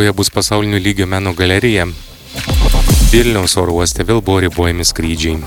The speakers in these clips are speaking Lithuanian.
Klaipėdoje bus pasaulinio lygio meno galerija. Vilniaus oro uoste vėl buvo ribojami skrydžiai.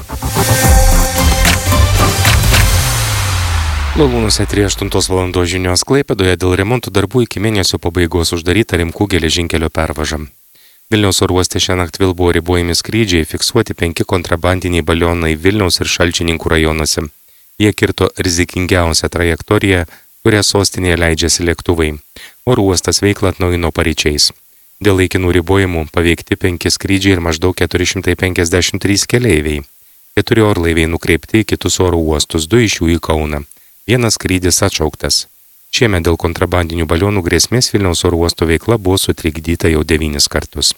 Lalūnuose 3:08 val. Žinios. Klaipėdoje dėl remonto darbų iki mėnesio pabaigos uždaryta Rimkų geležinkelio pervaža. Vilniaus oro uoste šiąnakt vėl buvo ribojami skrydžiai, fiksuoti 5 kontrabandiniai balionai Vilniaus ir Šalčininkų rajonuose. Jie kirto rizikingiausią trajektoriją, kurią sostinėje leidžiasi lėktuvai. Oro uostas veiklą atnaujino paryčiais. Dėl laikinų ribojimų paveikti 5 skrydžiai ir maždaug 453 keleiviai. 4 orlaiviai nukreipti į kitus oro uostus, 2 iš jų į Kauną. 1 skrydis atšauktas. Šiemet dėl kontrabandinių balionų grėsmės Vilniaus oro uosto veikla buvo sutrikdyta jau 9 kartus.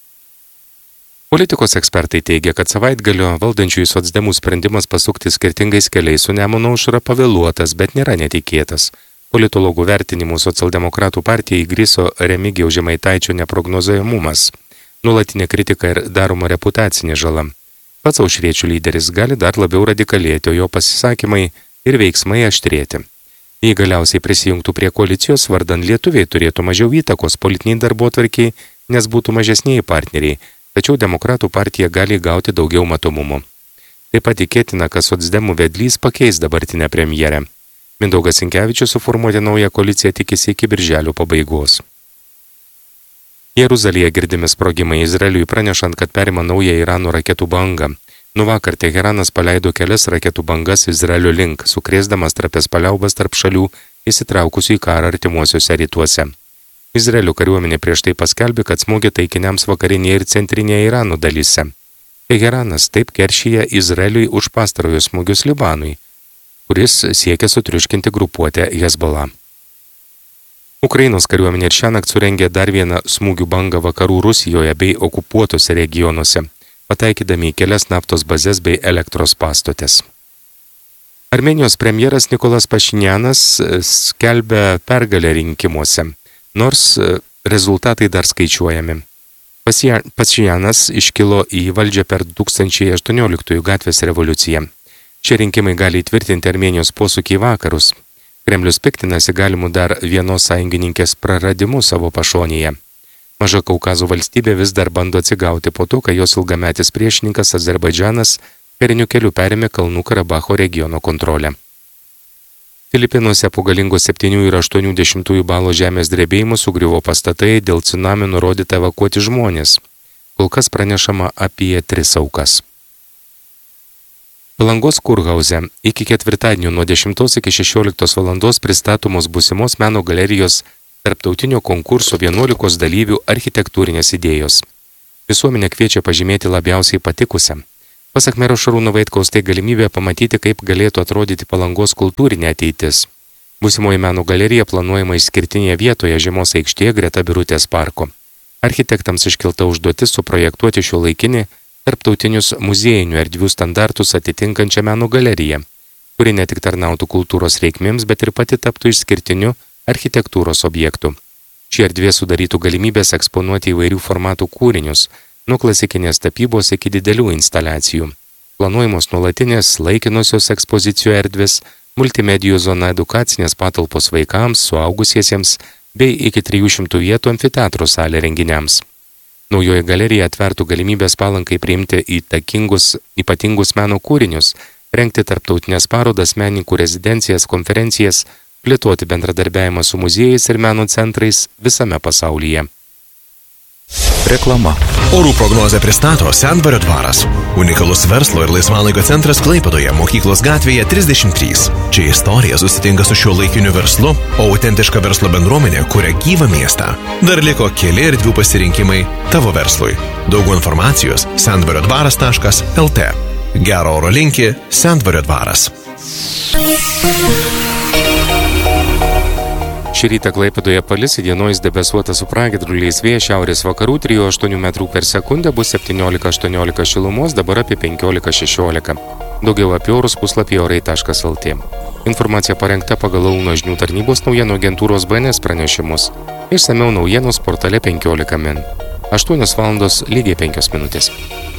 Politikos ekspertai teigia, kad savaitgalio valdančiųjų socdemų sprendimas pasukti skirtingais keliais su Nemuno aušra pavėluotas, bet nėra netikėtas. Politologų vertinimų socialdemokratų partijai įgriso Remigijaus Žemaitaičio neprognozuojamumas, nuolatinė kritika ir daroma reputacinė žala. Pats aušriečių lyderis gali dar labiau radikalėti, o jo pasisakymai ir veiksmai aštrėti. Jei galiausiai prisijungtų prie koalicijos, vardan lietuviai turėtų mažiau įtakos politiniai darbotvarkiai, nes būtų mažesniai partneriai, tačiau Demokratų partija gali gauti daugiau matomumo. Taip pat tikėtina, kad socdemų vedlys pakeis dabartinę premjerę. Mindaugas Sinkevičius suformuoti naują koaliciją tikisi iki birželio pabaigos. Jeruzalėje girdimi sprogimai Izraeliui pranešant, kad perima naują Irano raketų bangą. Nuvakar Teheranas paleido kelias raketų bangas Izraelio link, sukrėsdamas trapės paliaubas tarp šalių įsitraukusių į karą artimuosiuose rytuose. Izraelio kariuomenė prieš tai paskelbė, kad smogė taikiniams vakarinėje ir centrinėje Irano dalyse. Teheranas taip keršyje Izraeliui už pastarojo smūgius Libanui, kuris siekia sutriuškinti grupuotę Hezbollah. Ukrainos kariuomenė ir šiąnakt surengė dar vieną smūgių bangą vakarų Rusijoje bei okupuotose regionuose, pataikydami į kelias naftos bazes bei elektros pastotės. Armėnijos premjeras Nikolas Pašinjanas skelbia pergalę rinkimuose, nors rezultatai dar skaičiuojami. Pašinjanas iškilo į valdžią per 2018 gatvės revoliuciją. Šie rinkimai gali įtvirtinti Armėnijos posūkį į vakarus. Kremlius piktinasi galimų dar vienos sąjungininkės praradimu savo pašonėje. Maža Kaukazo valstybė vis dar bando atsigauti po to, kai jos ilgametis priešininkas Azerbaidžanas kariniu keliu perėmė Kalnų Karabacho regiono kontrolę. Filipinuose po galingo 7,8 balo žemės drebėjimų sugriuvo pastatai, dėl tsunamio nurodyta evakuoti žmonės. Kol kas pranešama apie 3 aukas. Palangos Kurhauze iki ketvirtadienio nuo 10 iki 16 val. Pristatomos būsimos meno galerijos tarptautinio konkurso 11 dalyvių architektūrinės idėjos. Visuomenė kviečia pažymėti labiausiai patikusią. Pasak mero Šarūno Vaitkaus, tai galimybė pamatyti, kaip galėtų atrodyti Palangos kultūrinė ateitis. Būsimoji meno galerija planuojama išskirtinėje vietoje Žiemos aikštėje greta Birutės parko. Architektams iškelta užduotis suprojektuoti šiuolaikinį tarptautinius muziejinių erdvių standartus atitinkančią meno galeriją, kuri ne tik tarnautų kultūros reikmėms, bet ir pati taptų išskirtiniu architektūros objektų. Ši erdvė sudarytų galimybės eksponuoti įvairių formatų kūrinius, nuo klasikinės tapybos iki didelių instaliacijų. Planuojamos nuolatinės laikinosios ekspozicijų erdvės, multimedijų zona, edukacinės patalpos vaikams, suaugusiesiems bei iki 300 vietų amfiteatro salė renginiams. Naujoji galerija atvertų galimybės Palankai priimti ypatingus meno kūrinius, rengti tarptautinės parodas, menininkų rezidencijas, konferencijas, plėtoti bendradarbiavimą su muziejais ir meno centrais visame pasaulyje. Reklama. Orų prognozę pristato Sendvario dvaras. Unikalus verslo ir laisvalaikio centras Klaipėdoje, Mokyklos gatvėje 33. Čia istorija susitinka su šiuolaikiniu verslu, o autentiška verslo bendruomenė kuria gyvą miestą. Dar liko keli erdvių pasirinkimai tavo verslui. Daugiau informacijos sendvariodvaras.lt. Gero oro linki Sendvario dvaras. Šį rytą Klaipėdoje palis, įdienojus debesuota su pragiedruliais, vėjas šiaurės vakarų 3,8 metrų per sekundę, bus 17-18 šilumos, dabar apie 15-16. Daugiau apie orus puslapyje orai.lt. Informacija parengta pagal Launo žinių tarnybos naujienų agentūros BNS pranešimus. Išsamiau naujienos portale 15 min. 8 valandos lygiai 5 minutės.